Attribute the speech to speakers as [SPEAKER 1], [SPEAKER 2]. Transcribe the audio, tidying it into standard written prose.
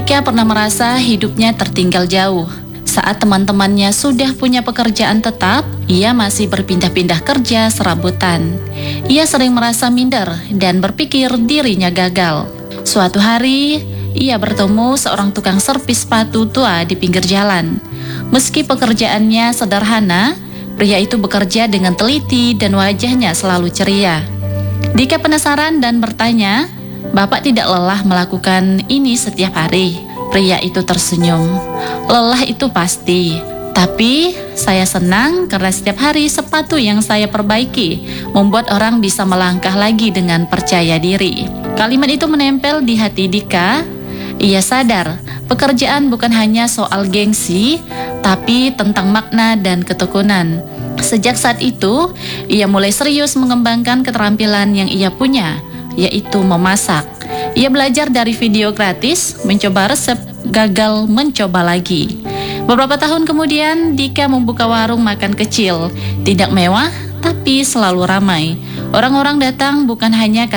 [SPEAKER 1] Dika pernah merasa hidupnya tertinggal jauh. Saat teman-temannya sudah punya pekerjaan tetap, ia masih berpindah-pindah kerja serabutan. Ia sering merasa minder dan berpikir dirinya gagal. Suatu hari, ia bertemu seorang tukang servis sepatu tua di pinggir jalan. Meski pekerjaannya sederhana, pria itu bekerja dengan teliti dan wajahnya selalu ceria. Dika penasaran dan bertanya, "Bapak tidak lelah melakukan ini setiap hari?" Pria itu tersenyum. "Lelah itu pasti, tapi saya senang karena setiap hari sepatu yang saya perbaiki membuat orang bisa melangkah lagi dengan percaya diri." Kalimat itu menempel di hati Dika. Ia sadar, pekerjaan bukan hanya soal gengsi, tapi tentang makna dan ketekunan. Sejak saat itu, ia mulai serius mengembangkan keterampilan yang ia punya, yaitu memasak. Ia belajar dari video gratis, mencoba resep, gagal, mencoba lagi. Beberapa tahun kemudian, Dika membuka warung makan kecil. Tidak mewah, tapi selalu ramai. Orang-orang datang bukan hanya